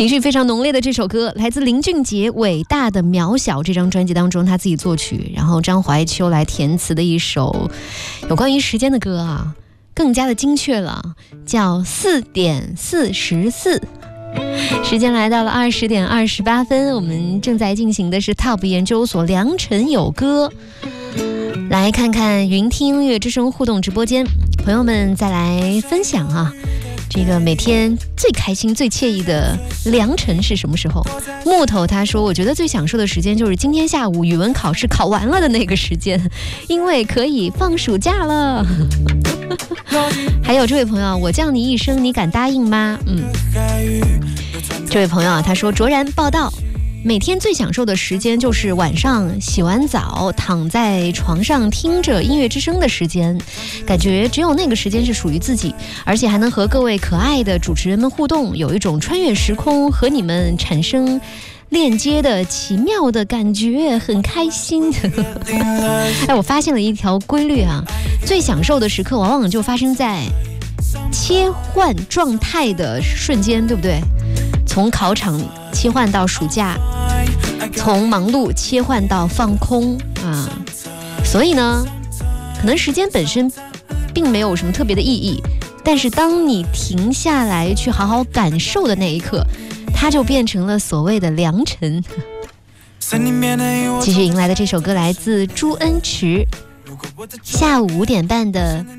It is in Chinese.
情绪非常浓烈的这首歌来自林俊杰《伟大的渺小》这张专辑当中，他自己作曲，然后张怀秋来填词的一首有关于时间的歌啊，更加的精确了，叫4点44。时间来到了20点28分，我们正在进行的是 TOP 研究所良辰有歌。来看看云听音乐之声互动直播间，朋友们再来分享啊，这个每天最开心最惬意的良辰是什么时候？木头他说，我觉得最享受的时间就是今天下午语文考试考完了的那个时间，因为可以放暑假了。还有这位朋友，我叫你一声，你敢答应吗？这位朋友啊，他说卓然报道，每天最享受的时间就是晚上洗完澡躺在床上听着音乐之声的时间，感觉只有那个时间是属于自己，而且还能和各位可爱的主持人们互动，有一种穿越时空和你们产生链接的奇妙的感觉，很开心。哎，我发现了一条规律啊，最享受的时刻往往就发生在切换状态的瞬间，对不对？从考场切换到暑假，从忙碌切换到放空啊，所以呢，可能时间本身并没有什么特别的意义，但是当你停下来去好好感受的那一刻，它就变成了所谓的良辰。继续迎来的这首歌来自朱恩池，下午5点半的